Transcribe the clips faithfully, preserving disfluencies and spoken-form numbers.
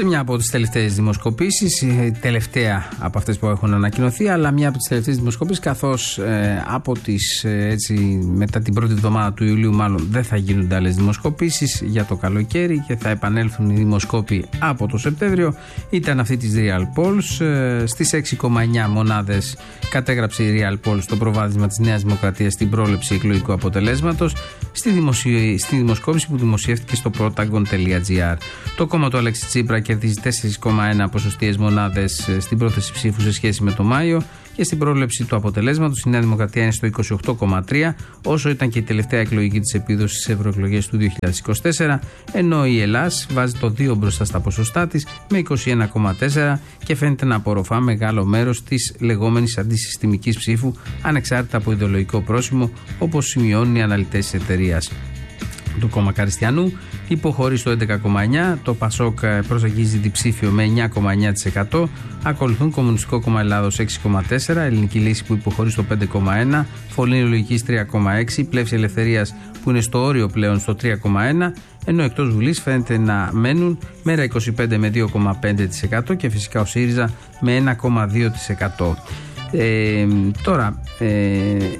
Σε μια από τις τελευταίες δημοσκοπήσεις, η τελευταία από αυτές που έχουν ανακοινωθεί, αλλά μια από τις τελευταίες δημοσκοπήσεις, καθώς ε, από τις, ε, έτσι, μετά την πρώτη εβδομάδα του Ιουλίου μάλλον δεν θα γίνονται άλλες δημοσκοπήσεις για το καλοκαίρι και θα επανέλθουν οι δημοσκόποι από το Σεπτέμβριο, ήταν αυτή της Real Polls. Ε, στις έξι κόμμα εννιά μονάδες κατέγραψε η Real Polls το προβάδισμα της Νέας Δημοκρατίας στην πρόληψη εκλογικού αποτελέσματος στη, δημοσιο... στη δημοσκόπηση που δημοσιεύτηκε στο protagon τελεία gr. Το κόμμα του Αλέξη Τσίπρα κερδίζει τέσσερα κόμμα ένα ποσοστίες μονάδες στην πρόθεση ψήφου σε σχέση με το Μάιο και στην πρόληψη του αποτελέσματος η Νέα Δημοκρατία είναι στο είκοσι οκτώ κόμμα τρία, όσο ήταν και η τελευταία εκλογική της επίδοση στις ευρωεκλογές του δύο χιλιάδες είκοσι τέσσερα, ενώ η Ελλάς βάζει το δύο μπροστά στα ποσοστά της με είκοσι ένα κόμμα τέσσερα και φαίνεται να απορροφά μεγάλο μέρος της λεγόμενης αντισυστημικής ψήφου ανεξάρτητα από ιδεολογικό πρόσημο, όπως σημειώνουν οι αναλυτές της εταιρείας. Το κόμμα Καριστιανού υποχωρεί στο έντεκα κόμμα εννιά, το Πασόκ προσεγγίζει διψήφιο με εννιά κόμμα εννιά τοις εκατό, ακολουθούν Κομμουνιστικό Κόμμα Ελλάδος έξι κόμμα τέσσερα, Ελληνική Λύση που υποχωρεί στο πέντε κόμμα ένα, Φωλήνη Λογικής τρία κόμμα έξι, Πλεύση Ελευθερίας που είναι στο όριο πλέον στο τρία κόμμα ένα, ενώ εκτός Βουλής φαίνεται να μένουν Μέρα είκοσι πέντε με δύο κόμμα πέντε τοις εκατό και φυσικά ο ΣΥΡΙΖΑ με ένα κόμμα δύο τοις εκατό. Ε, τώρα... Ε,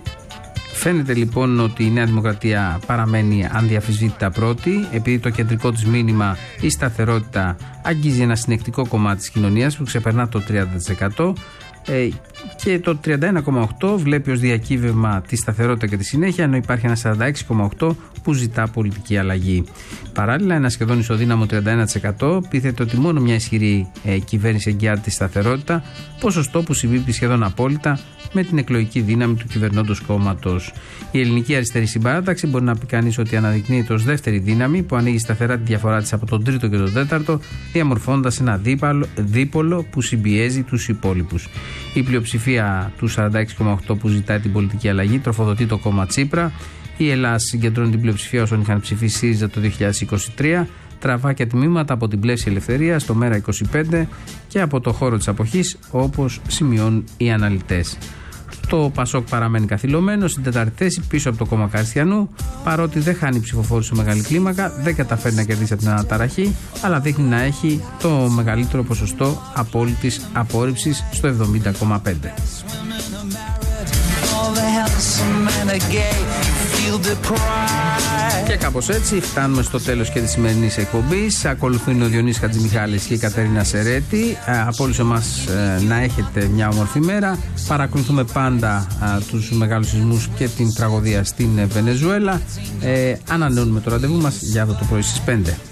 Φαίνεται λοιπόν ότι η Νέα Δημοκρατία παραμένει ανδιαφυσβήτητα πρώτη, επειδή το κεντρικό της μήνυμα, η σταθερότητα, αγγίζει ένα συνεκτικό κομμάτι της κοινωνίας που ξεπερνά το τριάντα τοις εκατό ε, και το τριάντα ένα κόμμα οκτώ βλέπει ως διακύβευμα τη σταθερότητα και τη συνέχεια, ενώ υπάρχει ένα σαράντα έξι κόμμα οκτώ που ζητά πολιτική αλλαγή. Παράλληλα, ένα σχεδόν ισοδύναμο τριάντα ένα τοις εκατό πείθεται ότι μόνο μια ισχυρή ε, κυβέρνηση εγγυάται τη σταθερότητα, ποσοστό που συμπίπτει σχεδόν απόλυτα με την εκλογική δύναμη του κυβερνώντος κόμματος. Η Ελληνική Αριστερή Συμπαράταξη μπορεί να πει κανείς ότι αναδεικνύεται ως δεύτερη δύναμη που ανοίγει σταθερά τη διαφορά της από τον τρίτο και τον τέταρτο, διαμορφώνοντας ένα δίπαλο, δίπολο που συμπιέζει τους υπόλοιπους. Η πλειοψηφία του σαράντα έξι κόμμα οκτώ που ζητάει την πολιτική αλλαγή τροφοδοτεί το κόμμα Τσίπρα. Η Ελλάδα συγκεντρώνει την πλειοψηφία όσων είχαν ψηφίσει ΣΥΡΙΖΑ το δύο χιλιάδες είκοσι τρία. Τραβά και τμήματα από την Πλεύση Ελευθερίας στο Μέρα είκοσι πέντε και από το χώρο της αποχής, όπως σημειώνουν οι αναλυτές. Το Πασόκ παραμένει καθυλωμένο στην τέταρτη θέση πίσω από το κόμμα Καριστιανού, παρότι δεν χάνει ψηφοφόρους σε μεγάλη κλίμακα, δεν καταφέρει να κερδίσει από την αναταραχή, αλλά δείχνει να έχει το μεγαλύτερο ποσοστό απόλυτης απόρριψης στο εβδομήντα κόμμα πέντε. Και κάπως έτσι φτάνουμε στο τέλος και της σημερινής εκπομπής. Ακολουθούν ο Διονύσης Χατζημιχάλης και η Κατερίνα Σερέτη. Από όλους εμάς να έχετε μια όμορφη μέρα. Παρακολουθούμε πάντα τους μεγάλους σεισμούς και την τραγωδία στην Βενεζουέλα. Ε, ανανεώνουμε το ραντεβού μας για αυτό το πρωί στις πέντε.